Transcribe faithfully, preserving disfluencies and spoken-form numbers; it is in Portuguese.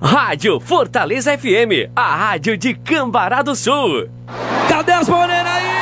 Rádio Fortaleza F M, a rádio de Cambará do Sul. Cadê as morenas aí?